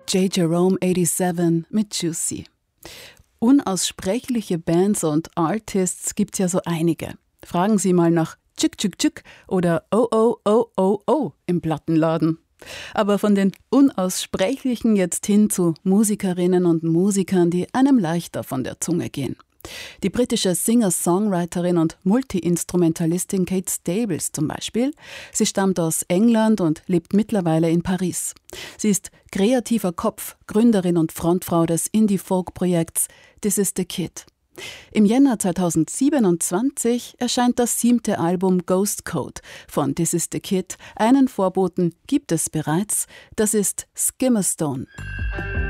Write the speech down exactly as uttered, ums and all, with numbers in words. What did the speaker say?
J. Jerome siebenundachtzig mit Juicy. Unaussprechliche Bands und Artists gibt's ja so einige. Fragen Sie mal nach Tschück Tschück Tschück oder Oh Oh Oh Oh Oh im Plattenladen. Aber von den Unaussprechlichen jetzt hin zu Musikerinnen und Musikern, die einem leichter von der Zunge gehen. Die britische Singer-Songwriterin und Multi-Instrumentalistin Kate Stables zum Beispiel. Sie stammt aus England und lebt mittlerweile in Paris. Sie ist kreativer Kopf, Gründerin und Frontfrau des Indie-Folk-Projekts This Is The Kid. Im Jänner zweitausendsiebenundzwanzig erscheint das siebte Album Ghost Code von This Is The Kid. Einen Vorboten gibt es bereits, das ist Skimmerstone.